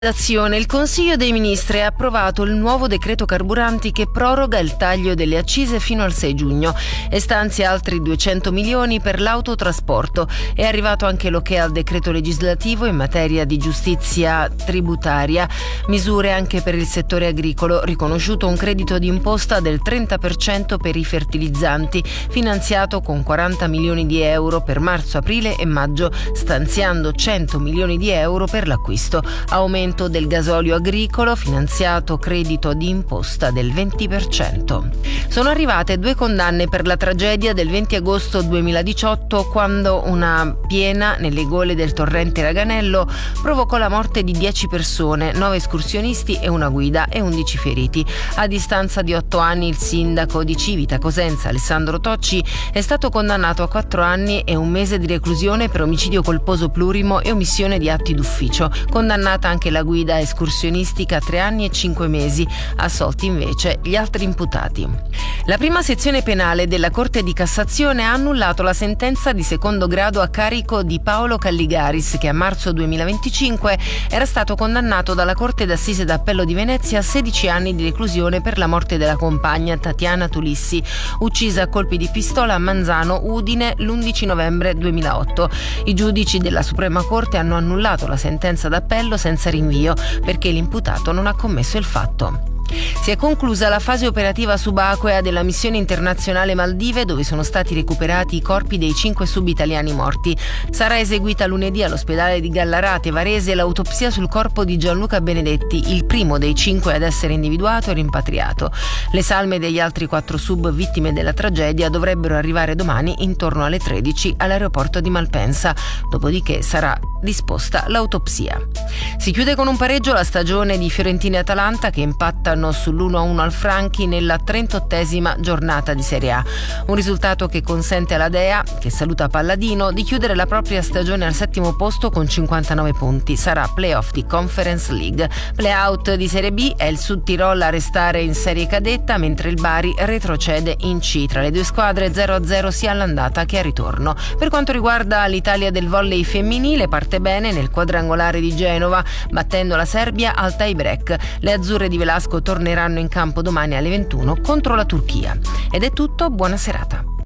Il Consiglio dei Ministri ha approvato il nuovo decreto carburanti che proroga il taglio delle accise fino al 6 giugno e stanzia altri 200 milioni per l'autotrasporto. È arrivato anche l'ok al decreto legislativo in materia di giustizia tributaria, misure anche per il settore agricolo, riconosciuto un credito di imposta del 30% per i fertilizzanti, finanziato con 40 milioni di euro per marzo, aprile e maggio, stanziando 100 milioni di euro per l'acquisto. Aumento del gasolio agricolo, finanziato credito di imposta del 20%. Sono arrivate 2 condanne per la tragedia del 20 agosto 2018, quando una piena nelle gole del torrente Raganello provocò la morte di 10 persone, 9 escursionisti e una guida, e 11 feriti. A distanza di 8 anni il sindaco di Civita Cosenza, Alessandro Tocci, è stato condannato a 4 anni e 1 mese di reclusione per omicidio colposo plurimo e omissione di atti d'ufficio. Condannata anche la guida escursionistica a 3 anni e 5 mesi, assolti invece gli altri imputati. La prima sezione penale della Corte di Cassazione ha annullato la sentenza di secondo grado a carico di Paolo Calligaris, che a marzo 2025 era stato condannato dalla Corte d'Assise d'Appello di Venezia a 16 anni di reclusione per la morte della compagna Tatiana Tulissi, uccisa a colpi di pistola a Manzano, Udine, l'11 novembre 2008. I giudici della Suprema Corte hanno annullato la sentenza d'appello senza rinvio perché l'imputato non ha commesso il fatto. Si è conclusa la fase operativa subacquea della missione internazionale Maldive, dove sono stati recuperati i corpi dei 5 sub-italiani morti. Sarà eseguita lunedì all'ospedale di Gallarate, Varese, l'autopsia sul corpo di Gianluca Benedetti, il primo dei 5 ad essere individuato e rimpatriato. Le salme degli altri 4 sub vittime della tragedia dovrebbero arrivare domani intorno alle 13 all'aeroporto di Malpensa, dopodiché sarà disposta l'autopsia. Si chiude con un pareggio la stagione di Fiorentina e Atalanta, che impattano sull'1-1 al Franchi nella 38esima giornata di Serie A. Un risultato che consente alla Dea, che saluta Palladino, di chiudere la propria stagione al 7° posto con 59 punti. Sarà playoff di Conference League. Playout di Serie B è il Sud Tirol a restare in Serie Cadetta, mentre il Bari retrocede in C. Tra le due squadre 0-0 sia all'andata che al ritorno. Per quanto riguarda l'Italia del volley femminile, parte bene nel quadrangolare di Genova, battendo la Serbia al tie break. Le azzurre di Velasco torneranno in campo domani alle 21 contro la Turchia. Ed è tutto, buona serata.